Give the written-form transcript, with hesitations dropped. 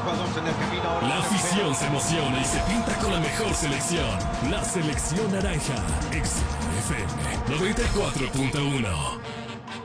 jugadores en el camino. La afición se emociona y se pinta con la mejor selección. La selección naranja. XFM 94.1.